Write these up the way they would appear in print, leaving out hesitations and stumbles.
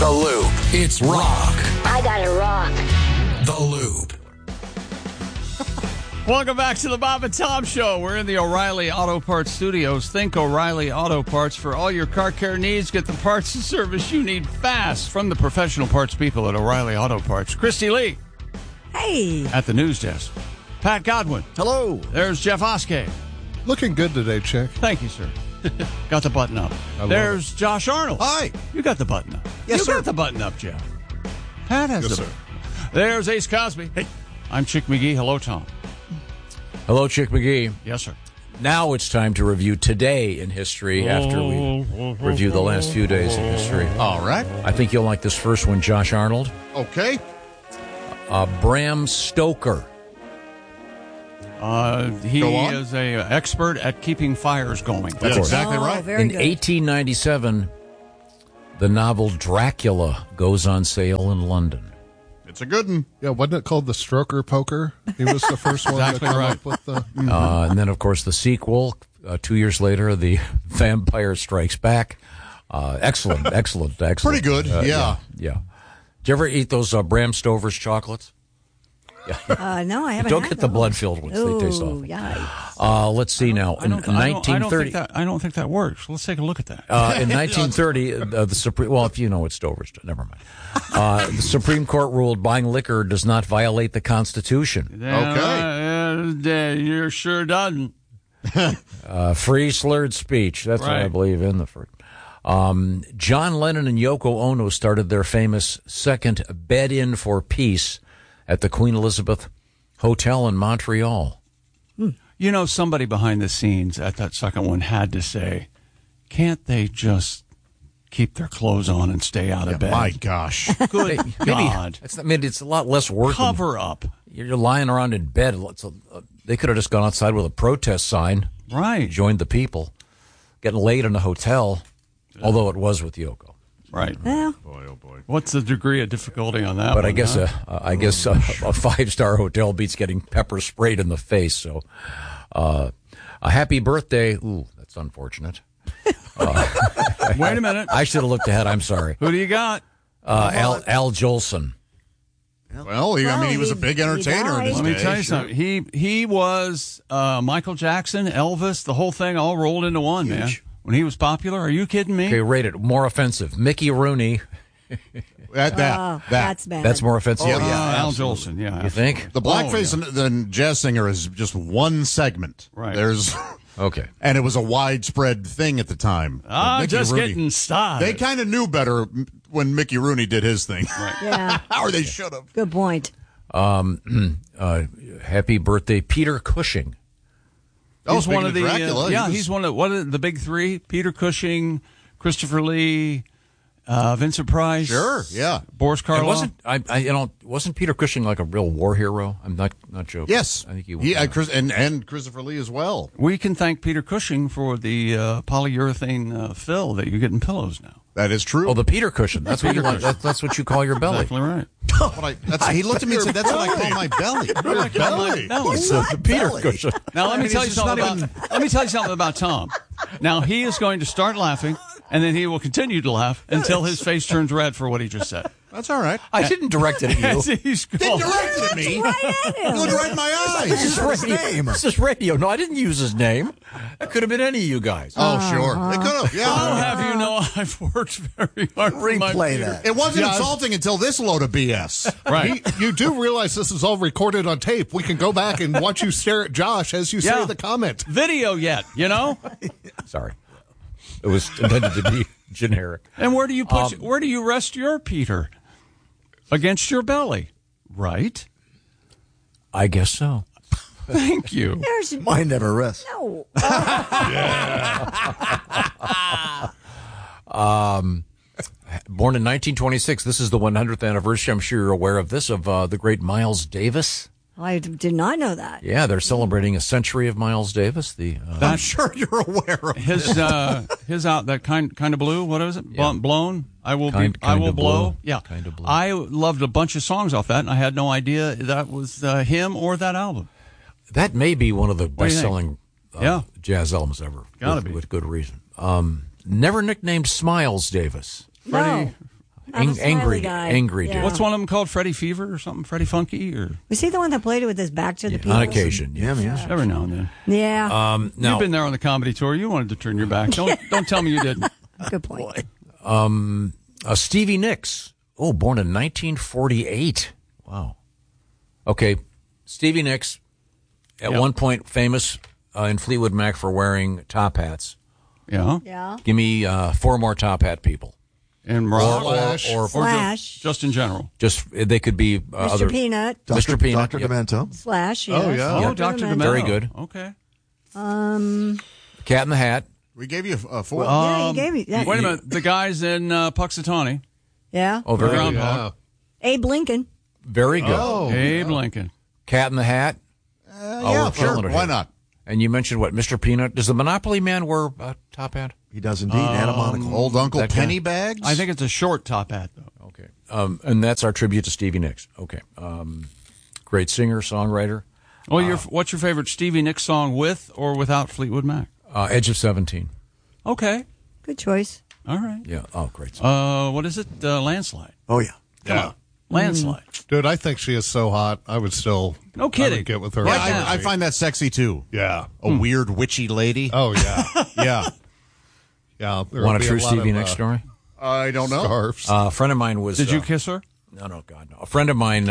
The Loop. It's rock. I gotta rock. The Loop. Welcome back to the Bob and Tom Show. We're in the O'Reilly Auto Parts studios. Think O'Reilly Auto Parts for all your car care needs. Get the parts and service you need fast from the professional parts people at O'Reilly Auto Parts. Christy Lee. Hey. At the news desk. Pat Godwin. Hello. There's Jeff Oskey. Looking good today, Chick. Thank you, sir. Got the button up. There's Josh Arnold. Hi. You got the button up. Yes, you sir. got the button up, Jeff. Pat has Yes, the sir. There's Ace Cosby. Hey. I'm Chick McGee. Hello, Tom. Hello, Chick McGee. Yes, sir. Now it's time to review today in history after we review the last few days in history. All right. I think you'll like this first one, Josh Arnold. Okay. Bram Stoker. He Go on. is a expert at keeping fires going. That's exactly Oh, right. very In good. 1897, the novel Dracula goes on sale in London. It's a good one. Yeah, wasn't it called The Stroker Poker? He was the first one Exactly to come right. up with the... And then, of course, the sequel, 2 years later, The Vampire Strikes Back. Excellent. Pretty good, yeah. Yeah. Did you ever eat those Bram Stoker's chocolates? No, I haven't. Don't had get the those. blood-filled ones. They taste Ooh, awful. yikes. Let's see now. In 1930, I don't think that works. Let's take a look at that. in 1930, the Supreme. Well, if you know it's Dover's, never mind. The Supreme Court ruled buying liquor does not violate the Constitution. You sure doesn't. Free slurred speech. That's what I Right. believe in the first. John Lennon and Yoko Ono started their famous second Bed-In for Peace at the Queen Elizabeth Hotel in Montreal. You know, somebody behind the scenes at that second one had to say, can't they just keep their clothes on and stay out of bed? My gosh. Good God. It's a lot less work. than- Cover up. You're lying around in bed. They could have just gone outside with a protest sign. Right. Joined the people. Getting laid in a hotel, although it was with Yoko. Right. Well, Boy, oh boy. What's the degree of difficulty on that But one? I guess huh? a 5-star hotel beats getting pepper sprayed in the face. So, a happy birthday. Ooh, that's unfortunate. Wait a minute. I should have looked ahead. I'm sorry. Who do you got? Al Jolson. Well, he was a big entertainer in his Let day. me tell you something. He was Michael Jackson, Elvis, the whole thing all rolled into one, man. When he was popular, are you kidding me? Okay, rate it. More offensive. Mickey Rooney. That. that's bad. That's more offensive. Al Jolson, yeah. You think? The blackface Oh, and the jazz singer is just one segment. Right. There's, Okay. and it was a widespread thing at the time. Mickey Just Rooney. getting started. They kind of knew better when Mickey Rooney did his thing. Yeah. Or they should have. Good point. Happy birthday, Peter Cushing. He's speaking one of the Dracula, he's one of the big three: Peter Cushing, Christopher Lee, Vincent Price. Sure, yeah. Boris Karloff. Wasn't Peter Cushing like a real war hero? I'm not joking. Yes. I think he was. And Christopher Lee as well. We can thank Peter Cushing for the polyurethane fill that you get in pillows now. That is true. Oh, the Peter cushion. That's what you like. That's what you call your belly. Exactly right. He looked at me and said, "That's what I call my belly." Belly. The Peter cushion. Now let me tell you it's just something not about let me tell you something about Tom. Now he is going to start laughing, and then he will continue to laugh until his face turns red for what he just said. That's all right. I didn't direct it at As you. he's Didn't going- direct it at me. Looked right in my eyes. This is radio. This is radio. No, I didn't use his name. That could have been any of you guys. Oh, sure. They could have. I'll Yeah. have you know I've worked very hard. for my Replay Peter. that. It wasn't insulting until this load of BS. Right. You do realize this is all recorded on tape. We can go back and watch you stare at Josh as you Yeah. say the comment. Video yet, you know? Sorry. It was intended to be generic. And where do you put where do you rest your Peter? Against your belly, right? I guess so. Thank you. There's Mine never rests. no. Born in 1926. This is the 100th anniversary. I'm sure you're aware of this, of the great Miles Davis. I did not know that. Yeah, they're celebrating a century of Miles Davis. I'm sure you're aware of His out that kind of blue. What is it? Yeah. Blown. I will Kind be. I will of blow. blue. Yeah. Kind of blue. I loved a bunch of songs off that, and I had no idea that was him or that album. That may be one of the do you think? best-selling jazz albums ever. Gotta with, be. with good reason. Never nicknamed Smiles Davis. Freddie. angry dude. What's one of them called? Freddie Fever or something? Freddie Funky? Or Was he the one that played it with his back to the people? On occasion, Yeah, man. every now and then. Yeah. Now, You've been there on the comedy tour. You wanted to turn your back. Don't tell me you didn't. Good point. Stevie Nicks. Oh, born in 1948. Wow. Okay, Stevie Nicks, at one point famous in Fleetwood Mac for wearing top hats. Yeah. Yeah. Give me 4 more top hat people. And rock Or Slash. just in general. just they could be Mr. other. Peanut. Mr. Peanut. Dr. Yep. Demento. Slash. Yes. Oh, yeah. Oh, Dr. Demento. Very good. Okay. Cat in the Hat. We gave you 4. Yeah, you gave me that. Wait a minute. The guys in Puxatawny. Yeah. Oh, very good. Groundhog. Abe Lincoln. Very good. Oh. Abe Lincoln. Cat in the Hat. Yeah, we're sure. killing it Why here. not? And you mentioned what, Mr. Peanut? Does the Monopoly man wear a top hat? He does indeed. And a monocle. Old Uncle That guy? Pennybags? I think it's a short top hat, though. Okay. And that's our tribute to Stevie Nicks. Okay. Great singer, songwriter. Well, what's your favorite Stevie Nicks song with or without Fleetwood Mac? Edge of 17. Okay. Good choice. All right. Yeah. Oh, great song. What is it? Landslide. Oh, yeah. Come on. Landslide. Dude, I think she is so hot. I would still No kidding. I would get with her. Yeah, I find that sexy, too. Yeah. A weird, witchy lady. Oh, yeah. Yeah. Yeah. there Want would a be true lot Stevie of, Nicks story? I don't know. Scarves. A friend of mine was. Did you kiss her? No, God, no. A friend of mine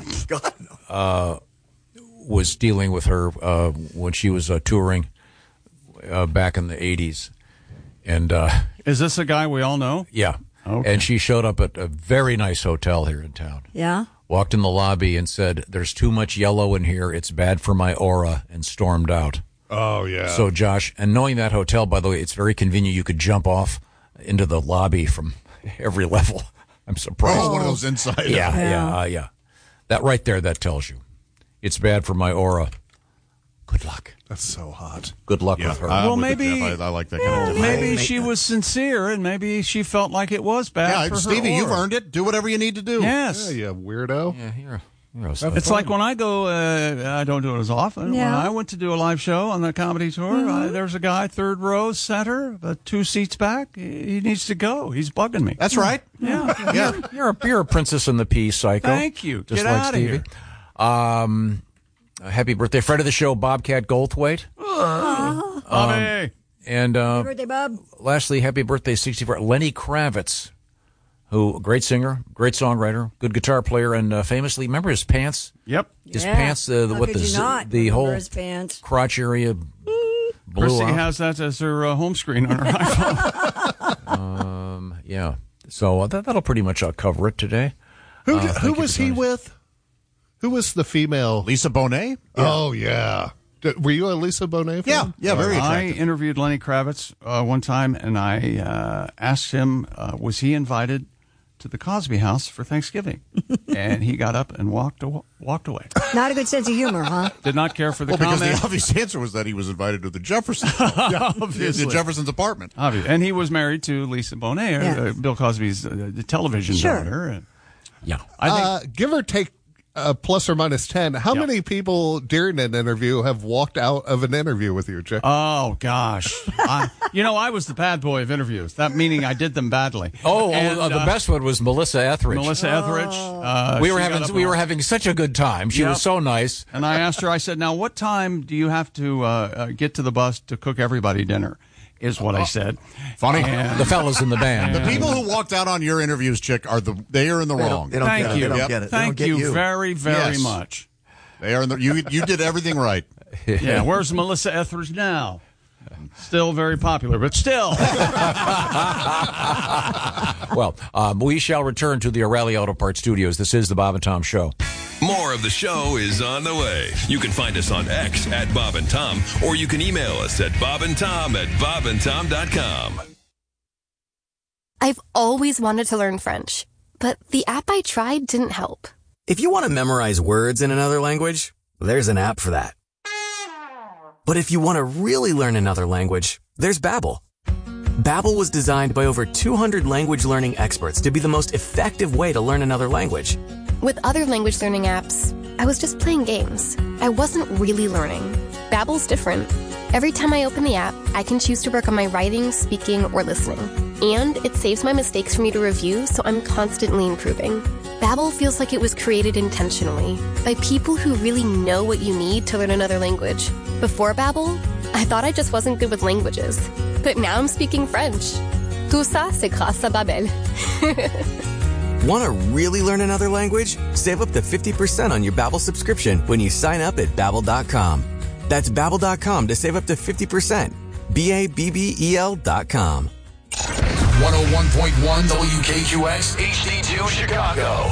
was dealing with her when she was touring back in the 80s. And, Is this a guy we all know? yeah. Okay. And she showed up at a very nice hotel here in town. Yeah. Walked in the lobby and said, "There's too much yellow in here. It's bad for my aura," and stormed out. Oh, yeah. So, Josh, and knowing that hotel, by the way, it's very convenient. You could jump off into the lobby from every level. I'm surprised. Oh, one of those inside. Yeah. That right there, that tells you. It's bad for my aura. Good luck. That's so hot. Good luck with her. Well, with maybe- Jeff. I like that kind of Maybe she was sincere, and maybe she felt like it was bad Yeah, for her Stevie, aura. you've earned it. Do whatever you need to do. Yes. Yeah, you weirdo. Yeah, you're a stud. It's like when I go, I don't do it as often. Yeah. When I went to do a live show on the comedy tour, there's a guy, 3rd row, center, 2 seats back. He needs to go. He's bugging me. That's right. Yeah. Yeah. You're a princess in the pea, psycho. Thank you. Just Get like outta Stevie. here. Happy birthday, friend of the show, Bobcat Goldthwait. Bobby. And Birthday, Bob. lastly, happy birthday, 64, Lenny Kravitz, who great singer, great songwriter, good guitar player, and famously, remember his pants? Yep. His Yeah. pants, How could you not the remember whole his pants? crotch area blew Christy out. has that as her home screen on her iPhone. Yeah. So that'll pretty much cover it today. Who thank you was for he joining us. with? Who was the female? Lisa Bonet? Oh, yeah. Were you a Lisa Bonet fan? Yeah, very I attractive. interviewed Lenny Kravitz one time, and I asked him, was he invited to the Cosby House for Thanksgiving? And he got up and walked away. Not a good sense of humor, huh? Did not care for the Well, because comment. the obvious answer was that he was invited to the Jeffersons. Obviously. The Jefferson's apartment. Obvious. And he was married to Lisa Bonet, Yeah. Bill Cosby's television Sure. daughter. And Yeah. I think Give or take plus or minus 10. How many people during an interview have walked out of an interview with you, Jack? Oh gosh, I was the bad boy of interviews. That meaning I did them badly. And, The best one was Melissa Etheridge. Melissa Etheridge. we she were got up having and- having such a good time. She Yep. was so nice. And I asked her. I said, "Now, what time do you have to get to the bus to cook everybody dinner?" Is what I said. Funny. And- The fellas in the band. The people who walked out on your interviews, Chick, they are in the wrong. They don't Thank get it. you. They don't Yep. get it. They Thank don't get you you. very, very Yes. much. They are in the. You did everything right. Yeah, where's Melissa Etheridge now? Still very popular, but still. Well, we shall return to the O'Reilly Auto Parts Studios. This is the Bob and Tom Show. More of the show is on the way. You can find us on X at Bob and Tom, or you can email us at bobandtom@bobandtom.com. I've always wanted to learn French, but the app I tried didn't help. If you want to memorize words in another language, there's an app for that. But if you want to really learn another language, there's Babbel. Babbel was designed by over 200 language learning experts to be the most effective way to learn another language. With other language learning apps, I was just playing games. I wasn't really learning. Babbel's different. Every time I open the app, I can choose to work on my writing, speaking, or listening. And it saves my mistakes for me to review, so I'm constantly improving. Babbel feels like it was created intentionally by people who really know what you need to learn another language. Before Babbel, I thought I just wasn't good with languages. But now I'm speaking French. Tout ça, c'est grâce à Babbel. Want to really learn another language? Save up to 50% on your Babbel subscription when you sign up at Babbel.com. That's Babbel.com to save up to 50%. Babbel.com. 101.1 WKQX HD2 Chicago.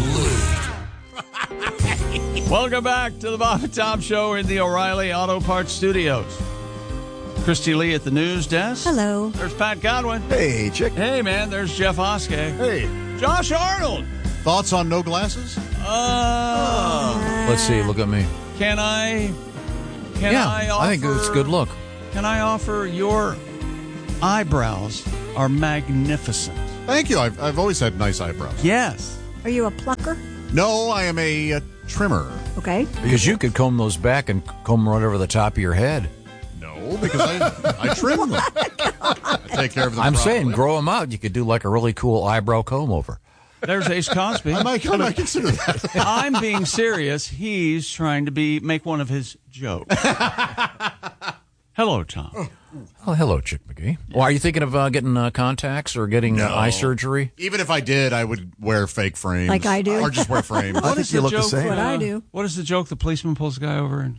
The Loop. Welcome back to the Bob and Tom Show in the O'Reilly Auto Parts Studios. Christy Lee at the news desk. Hello. There's Pat Godwin. Hey, chick. Hey, man. There's Jeff Oskey. Hey. Josh Arnold. Thoughts on no glasses? Let's see. Look at me. Can I offer, I think it's a good look. Can I offer your eyebrows are magnificent? Thank you. I've always had nice eyebrows. Yes. Are you a plucker? No, I am a trimmer. Okay. Because you could comb those back and comb right over the top of your head. No, because I trim them. I take care of them. I'm properly. saying grow them out. You could do like a really cool eyebrow comb over. There's Ace Cosby. I might consider that. I'm being serious. He's trying to make one of his jokes. Hello, Tom. Oh, hello, Chick McGee. Well, are you thinking of getting contacts or getting eye surgery? Even if I did, I would wear fake frames. Like I do? Or just wear frames. What is the joke? That's what I do. What is the joke? The policeman pulls the guy over and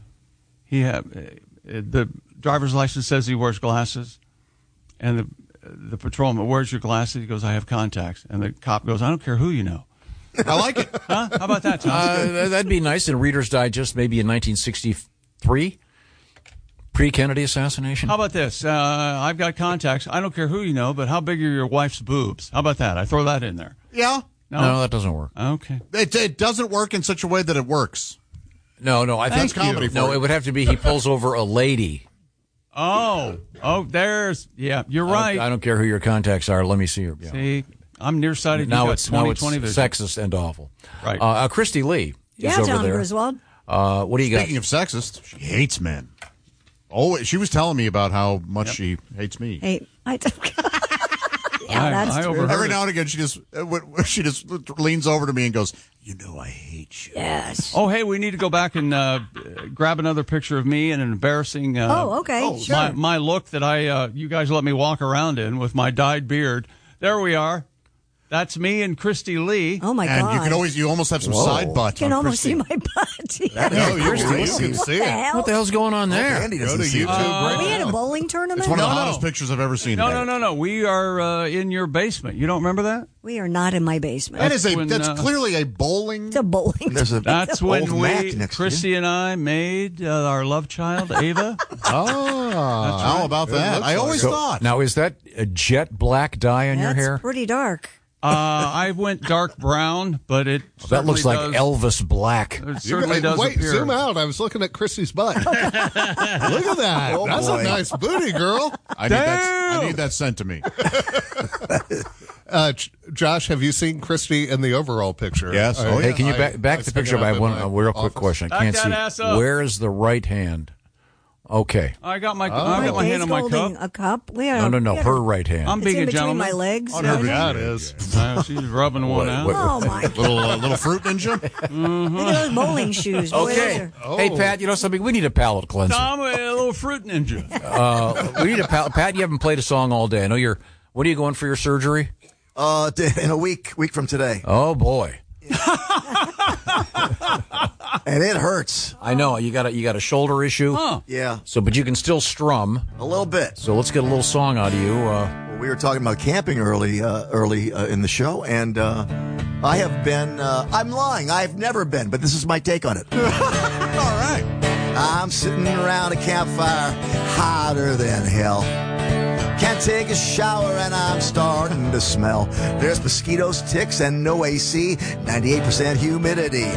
the driver's license says he wears glasses, and the patrolman, where's your glasses? He goes, I have contacts. And the cop goes, I don't care who you know. I like it. Huh? How about that, Tom? That'd be nice in Reader's Digest, maybe in 1963, pre-Kennedy assassination. How about this? I've got contacts. I don't care who you know, but how big are your wife's boobs? How about that? I throw that in there. Yeah. No, that doesn't work. Okay. It doesn't work in such a way that it works. No, I think That's comedy for No, you. it would have to be he pulls over a lady. Oh, you're right. I don't care who your contacts are. Let me see your. Yeah. See, I'm nearsighted. Now You got it's 20/20 vision. sexist and awful. Right. Christy Lee is Yeah, over John there. Griswold. What do you got? Speaking of sexist, she hates men. Oh, she was telling me about how much she hates me. Hey, that's I true. overheard Every it. now and again, she just leans over to me and goes, "You know, I hate you." Yes. Oh, hey, we need to go back and grab another picture of me and an embarrassing. Okay, sure. My look that you guys let me walk around in with my dyed beard. There we are. That's me and Christy Lee. Oh my And God. you almost have some side butt. You can on almost Christy. see my butt. Yeah. No, you can see What it. the hell? What the hell's going on there? Andy Go doesn't to see it. YouTube Are right we at a now. bowling tournament? It's one of the No. hottest pictures I've ever seen. No. We are in your basement. You don't remember that? We are not in my basement. That's clearly a bowling. It's a bowling. There's a That's old when Mac next to you. Christy and I made our love child, Ava. How about that? I always thought. Now, is that a jet black dye in your That's hair? pretty dark. I went dark brown, but it That looks like does, Elvis Black. It certainly does Wait, appear. zoom out. I was looking at Chrissy's butt. Look at that. Oh, That's boy. a nice booty, girl. I need that sent to me. Josh, have you seen Christy in the overall picture? Yes. Oh, Hey, yeah. can you I back the stuck picture it up? I up have in one my real quick office. question. I Back can't that see. ass up. Where is the right hand? Okay. I got my My hand on my holding cup. a cup. No. Her right hand. I'm It's being in a between gentleman. my legs. Oh, yeah, it is. She's rubbing one out. Oh my! Little fruit ninja. Look at those bowling shoes. Boy, Okay. those are- Hey, Pat, you know something? We need a palate cleanser. Tom, a little fruit ninja. We need a Pat, you haven't played a song all day. I know you're. What are you going for your surgery? In a week from today. Oh, boy. And it hurts. I know. You got a shoulder issue. Huh. Yeah, So, but you can still strum. a little bit. So let's get a little song out of you. We were talking about camping early in the show, and I have been. I'm lying. I've never been, but this is my take on it. All right. I'm sitting around a campfire, hotter than hell. Can't take a shower and I'm starting to smell. There's mosquitoes, ticks, and no AC, 98% humidity.